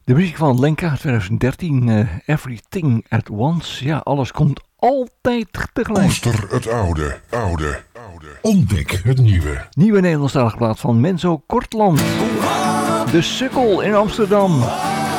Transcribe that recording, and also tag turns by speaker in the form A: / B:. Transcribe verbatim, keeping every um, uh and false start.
A: De muziek van Lenka twintig dertien, uh, Everything at Once. Ja, alles komt altijd tegelijk.
B: Koester het oude, oude, oude. Ontdek het nieuwe.
A: Nieuwe Nederlandstalige plaat van Menzo Kortland. De Sukkel in Amsterdam.